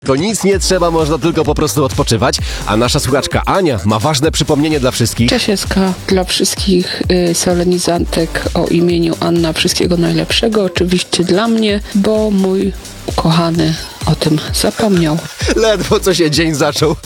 To nic nie trzeba, można tylko po prostu odpoczywać. A nasza słuchaczka Ania ma ważne przypomnienie dla wszystkich. Czesieska dla wszystkich solenizantek o imieniu Anna. Wszystkiego najlepszego, oczywiście dla mnie, bo mój ukochany o tym zapomniał. Ledwo co się dzień zaczął,